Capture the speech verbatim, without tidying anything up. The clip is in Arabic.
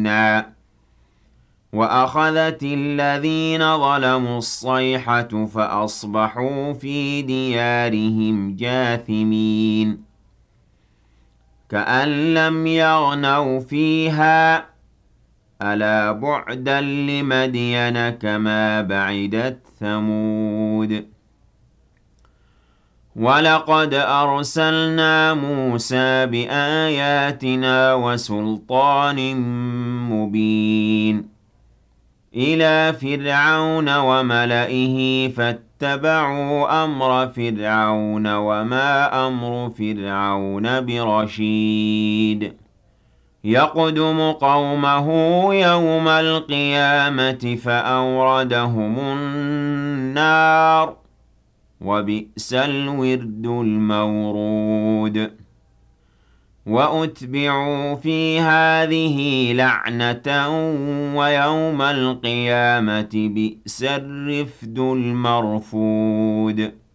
بِآيَاتِنَا وَأَخَذَتِ الَّذِينَ ظَلَمُوا الصَّيْحَةُ فَأَصْبَحُوا فِي دِيَارِهِمْ جَاثِمِينَ كَأَن لَّمْ يَغْنَوْا فِيهَا ۗ أَلَا بُعْدًا لِّمَدْيَنَ كَمَا بَعِدَتْ ثَمُودُ وَلَقَدْ أَرْسَلْنَا مُوسَىٰ بِآيَاتِنَا وَسُلْطَانٍ مُّبِينٍ إِلَىٰ فِرْعَوْنَ وَمَلَئِهِ فَاتَّبَعُوا أَمْرَ فِرْعَوْنَ وَمَا أَمْرُ فِرْعَوْنَ بِرَشِيدٍ يَقْدُمُ قَوْمَهُ يَوْمَ الْقِيَامَةِ فَأَوْرَدَهُمُ النَّارَ ۖ وَبِئْسَ الْوِرْدُ الْمَوْرُودُ وَأُتْبِعُوا فِي هَٰذِهِ لَعْنَةً وَيَوْمَ الْقِيَامَةِ بِئْسَ الرِّفْدُ الْمَرْفُودُ